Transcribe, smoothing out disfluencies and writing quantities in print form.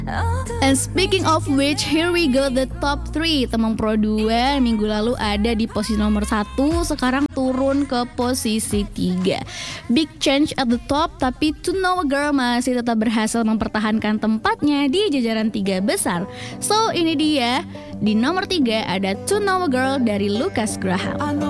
And speaking of which, here we go the top 3. Temang Pro 2 minggu lalu ada di posisi nomor 1, sekarang turun ke posisi 3. Big change at the top, tapi To Know a Girl masih tetap berhasil mempertahankan tempatnya di jajaran 3 besar. So ini dia, di nomor 3 ada To Know a Girl dari Lukas Graham.